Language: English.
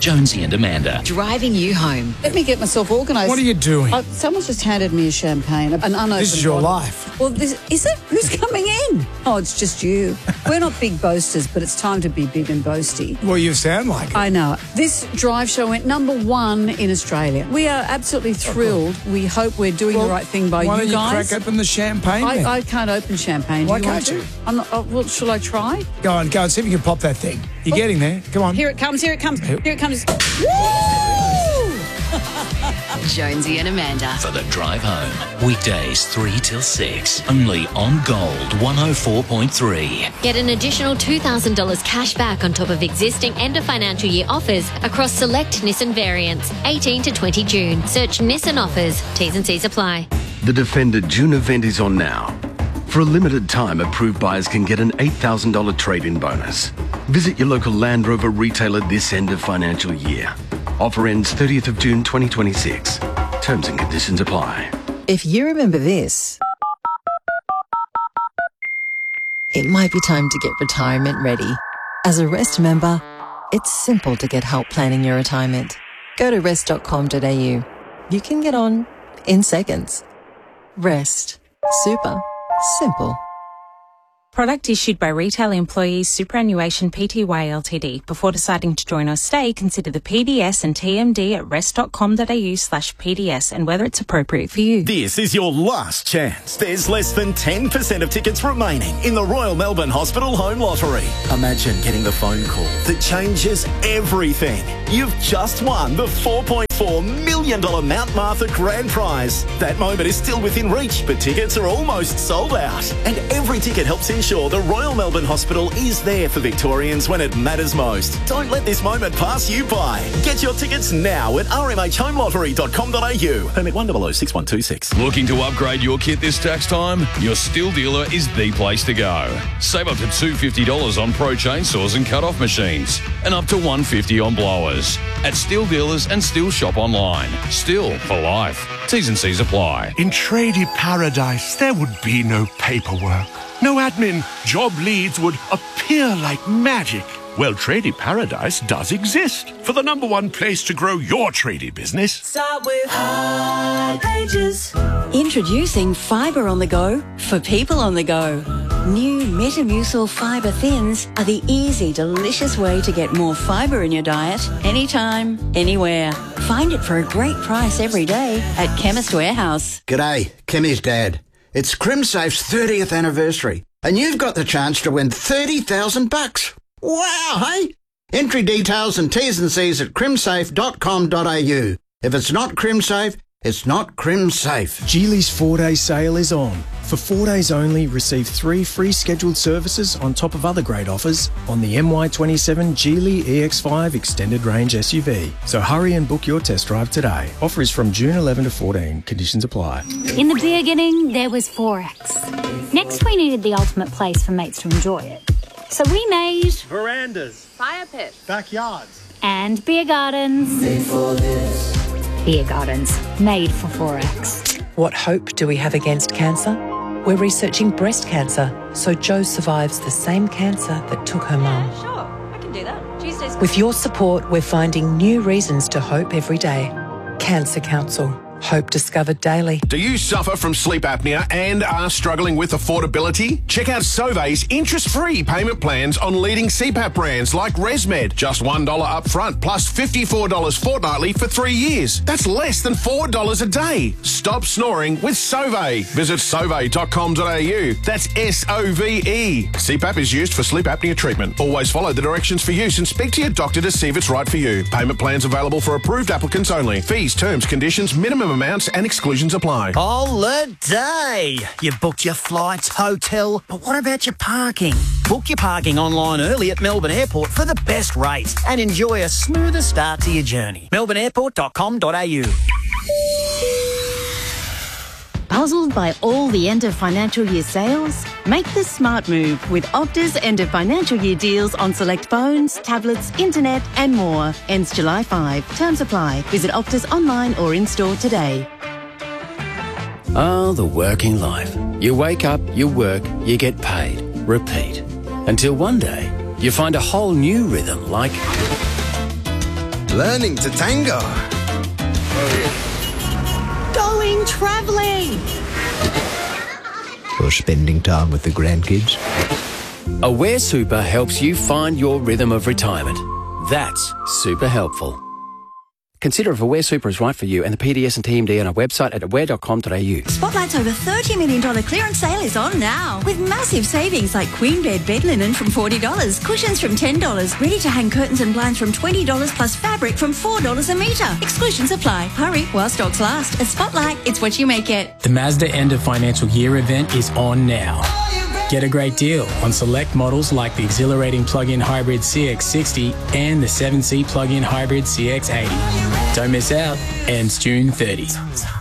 Jonesy and Amanda. Driving you home. Let me get myself organised. What are you doing? Someone's just handed me a champagne, an unopened This is your bottle. life. Well, is it? Who's coming in? Oh, it's just you. We're not big boasters, but it's time to be big and boasty. Well, you sound like it. I know. This drive show went #1 in Australia. We are absolutely thrilled. We hope we're doing the right thing by Why you don't guys. you crack open the champagne then? I can't open champagne. Why Do you can't want you? to? I'm not, well, shall I try? Go on, see if you can pop that thing. You're getting there. Come on. Here it comes. Here it comes. Here it comes. Jonesy and Amanda. For the drive home. Weekdays 3 till 6. Only on Gold 104.3. Get an additional $2,000 cash back on top of existing end of financial year offers across select Nissan variants, 18 to 20 June. Search Nissan offers. T's and C's apply. The Defender June event is on now. For a limited time, approved buyers can get an $8,000 trade-in bonus. Visit your local Land Rover retailer this end of financial year. Offer ends 30th of June 2026. Terms and conditions apply. If you remember this, it might be time to get retirement ready. As a Rest member, it's simple to get help planning your retirement. Go to rest.com.au. You can get on in seconds. Rest. Super. Simple. Product issued by Retail Employees Superannuation Pty Ltd. Before deciding to join or stay, consider the PDS and TMD at rest.com.au/PDS and whether it's appropriate for you. This is your last chance. There's less than 10% of tickets remaining in the Royal Melbourne Hospital Home Lottery. Imagine getting the phone call that changes everything. You've just won the $4.4 million Mount Martha Grand Prize. That moment is still within reach, but tickets are almost sold out. And every ticket helps ensure the Royal Melbourne Hospital is there for Victorians when it matters most. Don't let this moment pass you by. Get your tickets now at rmhhomelottery.com.au. Permit 1006126. Looking to upgrade your kit this tax time? Your Stihl dealer is the place to go. Save up to $250 on Pro chainsaws and cut-off machines, and up to $150 on blowers. At Stihl dealers and Stihl shop online. Stihl for life. T's and C's apply. In tradie paradise, there would be no paperwork. No admin. Job leads would appear like magic. Well, Tradie Paradise does exist for the #1 place to grow your tradie business. Start with High Pages. Introducing Fibre on the Go for people on the go. New Metamucil Fibre Thins are the easy, delicious way to get more fibre in your diet anytime, anywhere. Find it for a great price every day at Chemist Warehouse. G'day, Kimmy's dad. It's CrimSafe's 30th anniversary, and you've got the chance to win $30,000. Wow, hey? Entry details and T's and C's at crimsafe.com.au. If it's not CrimSafe, it's not CrimSafe. Geely's 4-day sale is on. For 4 days only, receive 3 free scheduled services on top of other great offers on the MY27 Geely EX5 Extended Range SUV. So hurry and book your test drive today. Offer is from June 11 to 14. Conditions apply. In the beginning, there was Forex. Next, we needed the ultimate place for mates to enjoy it. So we made verandas, fire pits, backyards, and beer gardens. Made for this. Beer gardens made for Forex. What hope do we have against cancer? We're researching breast cancer, so Jo survives the same cancer that took her mum. Sure, I can do that. Tuesdays. With your support, we're finding new reasons to hope every day. Cancer Council. Hope discovered daily. Do you suffer from sleep apnea and are struggling with affordability? Check out Sauve's interest-free payment plans on leading CPAP brands like ResMed. Just $1 up front plus $54 fortnightly for 3 years. That's less than $4 a day. Stop snoring with Sauve. Visit sauve.com.au. That's SOVE. CPAP is used for sleep apnea treatment. Always follow the directions for use and speak to your doctor to see if it's right for you. Payment plans available for approved applicants only. Fees, terms, conditions, minimum amounts and exclusions apply. Holiday! You've booked your flights, hotel, but what about your parking? Book your parking online early at Melbourne Airport for the best rates and enjoy a smoother start to your journey. melbourneairport.com.au. Puzzled by all the end of financial year sales? Make the smart move with Opta's end of financial year deals on select phones, tablets, internet and more. Ends July 5. Terms apply. Visit Opta's online or in-store today. Oh, the working life. You wake up, you work, you get paid. Repeat. Until one day, you find a whole new rhythm like... learning to tango. Going travelling. Or spending time with the grandkids. Aware Super helps you find your rhythm of retirement. That's super helpful. Consider if Aware Super is right for you and the PDS and TMD on our website at aware.com.au. Spotlight's over $30 million clearance sale is on now, with massive savings like queen bed bed linen from $40, cushions from $10, ready-to-hang curtains and blinds from $20 plus fabric from $4 a metre. Exclusions apply. Hurry while stocks last. At Spotlight, it's what you make it. The Mazda End of Financial Year event is on now. Get a great deal on select models like the exhilarating plug-in hybrid CX-60 and the 7-seat plug-in hybrid CX-80. Don't miss out. Ends June 30.